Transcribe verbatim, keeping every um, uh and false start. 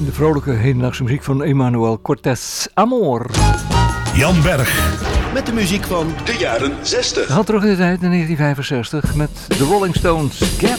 de vrolijke hedendaagse muziek van Emmanuel Cortés. Amor. Jan Berg. Met de muziek van de jaren zestig. We gaan terug in de tijd, in negentien vijfenzestig, met de Rolling Stones. Get